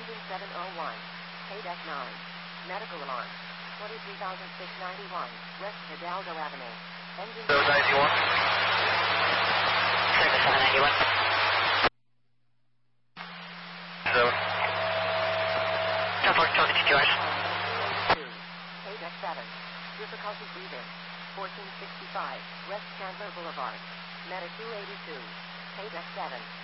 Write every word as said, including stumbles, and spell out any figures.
Engine seven oh one. Paydeck nine. Medical alarm. twenty-three thousand six hundred ninety-one. West Hidalgo Avenue. Engine seven ninety-one. Service seven ninety-one. seven. ten four, talking to George. Paydeck seven. Difficulty breathing. fourteen sixty-five. West Chandler Boulevard. Meta two eighty-two. Paydeck seven.